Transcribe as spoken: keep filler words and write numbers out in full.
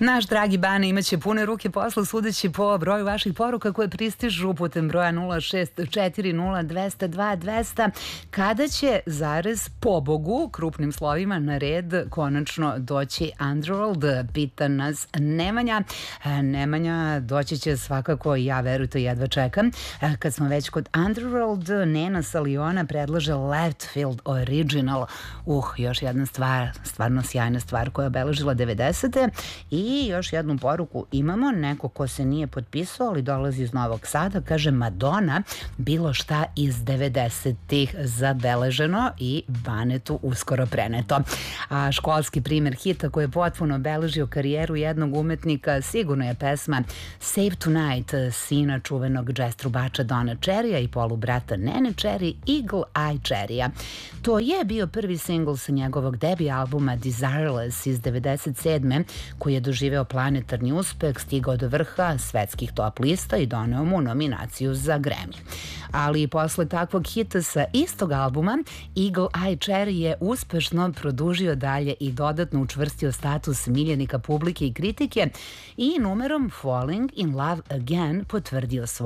Naš dragi Bane imaće pune ruke posla sudeći po broju vaših poruka koje pristižu putem broja nula šest četiri nula dva zero dva dva zero zero. Kada će zarez pobogu krupnim slovima na red konačno doći Underworld? Pita nas Nemanja. Nemanja, doći će svakako, ja verujte jedva čekam. Kad smo već kod Underworld, Nena Saliona predlaže Left Field Original. Uh, još jedna stvar, stvarno sjajna stvar koja je obeležila devedesete. I još jednu poruku imamo, neko ko se nije potpisao, ali dolazi iz Novog Sada, kaže Madonna, bilo šta iz devedesetih zabeleženo i Banetu uskoro preneto. A školski primer hita koji je potpuno obeležio karijeru jednog umetnika sigurno je pesma Save Tonight, sina čuvenog džez trubača Dona Cherrya i polubrata Nene Cherry, Eagle Eye Cherrya. To je bio prvi singl sa njegovog debi albuma Desireless iz devedeset sedme koji je doživeo planetarni uspeh, stigao do vrha svetskih top lista i doneo mu nominaciju za Grammy. Ali posle takvog hita sa istog albuma, Eagle Eye Cherry je uspešno produžio dalje i dodatno učvrstio status miljenika publike i kritike i numerom Falling in Love Again potvrdio svoj